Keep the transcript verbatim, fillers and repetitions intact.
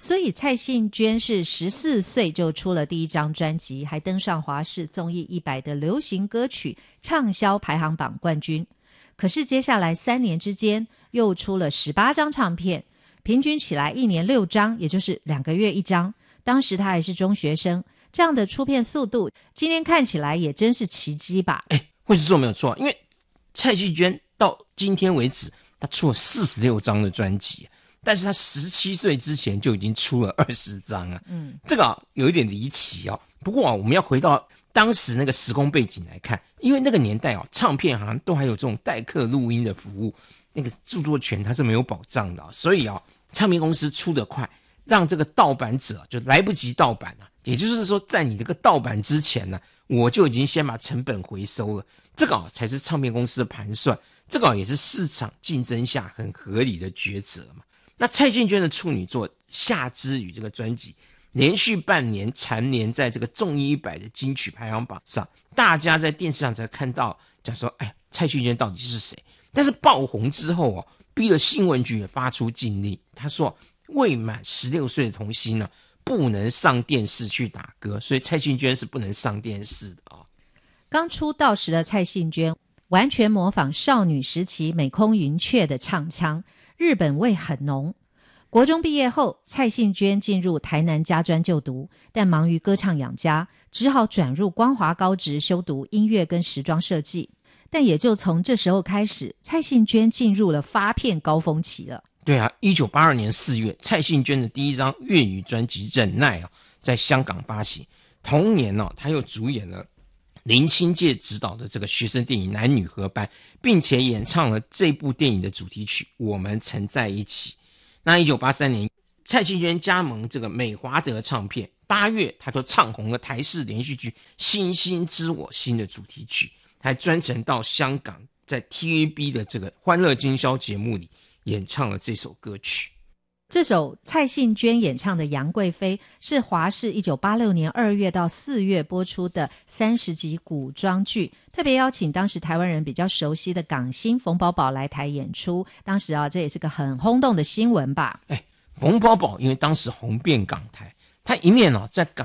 所以蔡幸娟是十四岁就出了第一张专辑，还登上华视综艺一百的流行歌曲畅销排行榜冠军。可是接下来三年之间又出了十八张唱片，平均起来一年六张，也就是两个月一张。当时他还是中学生，这样的出片速度今天看起来也真是奇迹吧。 哎，会是说没有错，因为蔡幸娟到今天为止他出了四十六张的专辑，但是他十七岁之前就已经出了二十张啊，嗯，这个、啊、有一点离奇哦。不过啊，我们要回到当时那个时空背景来看，因为那个年代哦，唱片行都还有这种代客录音的服务，那个著作权它是没有保障的、哦，所以啊，唱片公司出得快，让这个盗版者就来不及盗版啊，也就是说，在你这个盗版之前呢、啊，我就已经先把成本回收了，这个、啊、才是唱片公司的盘算，这个、啊、也是市场竞争下很合理的抉择嘛。那蔡幸娟的处女作《夏之雨》这个专辑，连续半年蝉联在这个综艺一百的金曲排行榜上，大家在电视上才看到，讲说，哎，蔡幸娟到底是谁？但是爆红之后哦，逼了新闻局也发出禁令，他说未满十六岁的童星呢，不能上电视去打歌，所以蔡幸娟是不能上电视的啊、哦。 刚出道时的蔡幸娟完全模仿少女时期美空云雀的唱腔，日本味很浓。国中毕业后，蔡幸娟进入台南家专就读，但忙于歌唱养家，只好转入光华高职修读音乐跟时装设计。但也就从这时候开始，蔡幸娟进入了发片高峰期了。 对啊，一九八二年四月，蔡幸娟的第一张粤语专辑《忍耐》啊，在香港发行。同年呢、啊，她又主演了林清介执导的这个学生电影《男女合班》，并且演唱了这部电影的主题曲《我们曾在一起》。那一九八三年，蔡幸娟加盟这个美华德唱片，八月她就唱红了台视连续剧《星星知我心》的主题曲，还专程到香港，在 T V B 的这个欢乐今宵节目里演唱了这首歌曲。 这首蔡幸娟演唱的《杨贵妃》是华视一九八六年二月到四月播出的三十集古装剧，特别邀请当时台湾人比较熟悉的港星冯宝宝来台演出。当时啊，这也是个很轰动的新闻吧。 哎，冯宝宝因为当时红遍港台，他一面、啊、在港